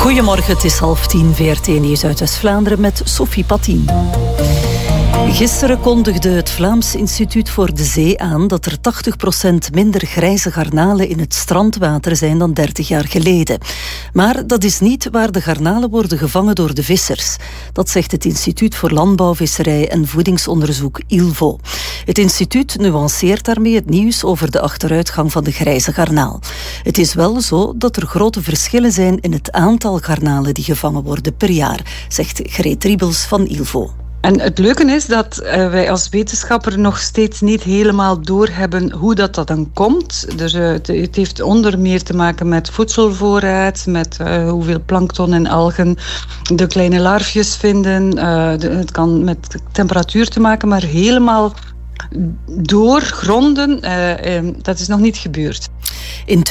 Goedemorgen, het is 9:30, VRT Nieuws uit West-Vlaanderen met Sophie Pattien. Gisteren kondigde het Vlaams Instituut voor de Zee aan dat er 80% minder grijze garnalen in het strandwater zijn dan 30 jaar geleden. Maar dat is niet waar de garnalen worden gevangen door de vissers. Dat zegt het Instituut voor Landbouw, Visserij en Voedingsonderzoek ILVO. Het instituut nuanceert daarmee het nieuws over de achteruitgang van de grijze garnaal. Het is wel zo dat er grote verschillen zijn in het aantal garnalen die gevangen worden per jaar, zegt Greet Riebels van ILVO. En het leuke is dat wij als wetenschapper nog steeds niet helemaal doorhebben hoe dat dan komt. Dus het heeft onder meer te maken met voedselvoorraad, met hoeveel plankton en algen de kleine larfjes vinden. Het kan met temperatuur te maken, maar helemaal doorgronden, dat is nog niet gebeurd. In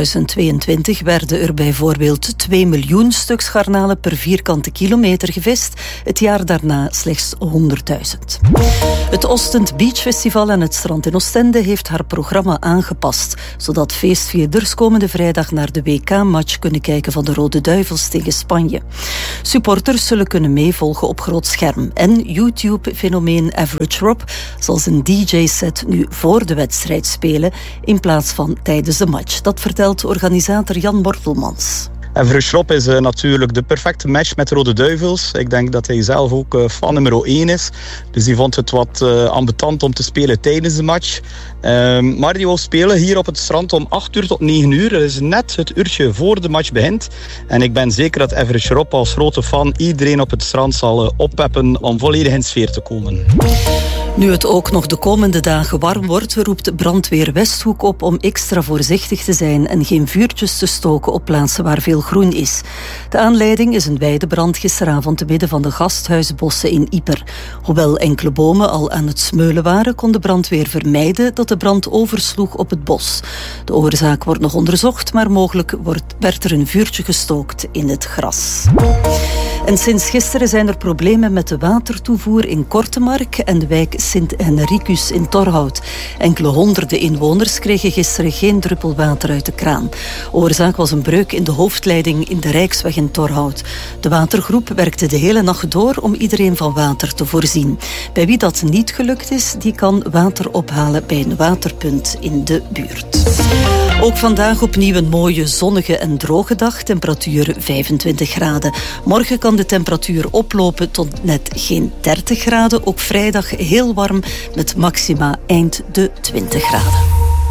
2022 werden er bijvoorbeeld 2 miljoen stuks garnalen per vierkante kilometer gevist. Het jaar daarna slechts 100.000. Het Ostend Beach Festival aan het strand in Oostende heeft haar programma aangepast, zodat feestvierders komende vrijdag naar de WK-match kunnen kijken van de Rode Duivels tegen Spanje. Supporters zullen kunnen meevolgen op groot scherm. En YouTube-fenomeen Average Rob zal zijn DJ-set nu voor de wedstrijd spelen in plaats van tijdens de match. Dat vertelt organisator Jan Bortelmans. Average Rob is natuurlijk de perfecte match met de Rode Duivels. Ik denk dat hij zelf ook fan nummer 1 is. Dus die vond het wat ambetant om te spelen tijdens de match. Maar die wil spelen hier op het strand om 8 uur tot 9 uur. Dat is net het uurtje voor de match begint. En ik ben zeker dat Average Rob als grote fan iedereen op het strand zal oppeppen om volledig in sfeer te komen. Nu het ook nog de komende dagen warm wordt, roept brandweer Westhoek op om extra voorzichtig te zijn en geen vuurtjes te stoken op plaatsen waar veel groen is. De aanleiding is een weidebrand gisteravond te midden van de gasthuisbossen in Ieper. Hoewel enkele bomen al aan het smeulen waren, kon de brandweer vermijden dat de brand oversloeg op het bos. De oorzaak wordt nog onderzocht, maar mogelijk werd er een vuurtje gestookt in het gras. En sinds gisteren zijn er problemen met de watertoevoer in Kortemark en de wijk Sint-Henricus in Torhout. Enkele honderden inwoners kregen gisteren geen druppel water uit de kraan. Oorzaak was een breuk in de hoofdleiding in de Rijksweg in Torhout. De watergroep werkte de hele nacht door om iedereen van water te voorzien. Bij wie dat niet gelukt is, die kan water ophalen bij een waterpunt in de buurt. Ook vandaag opnieuw een mooie, zonnige en droge dag. Temperatuur 25 graden. Morgen kan de temperatuur oplopen tot net geen 30 graden. Ook vrijdag heel warm met maxima eind de 20 graden.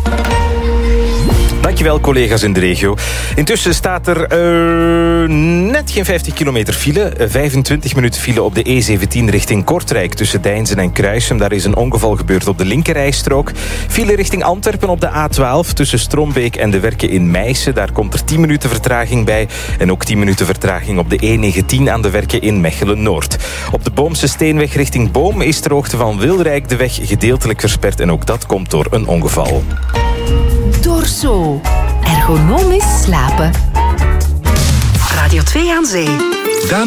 Dankjewel, collega's in de regio. Intussen staat er net geen 50 kilometer file. 25 minuten file op de E17 richting Kortrijk tussen Deinzen en Kruisum. Daar is een ongeval gebeurd op de linkerrijstrook. File richting Antwerpen op de A12 tussen Strombeek en de Werken in Meissen. Daar komt er 10 minuten vertraging bij. En ook 10 minuten vertraging op de E19 aan de Werken in Mechelen-Noord. Op de Boomse Steenweg richting Boom is ter hoogte van Wilrijk de weg gedeeltelijk versperd. En ook dat komt door een ongeval. Dorso. Ergonomisch slapen. Radio 2 aan Zee.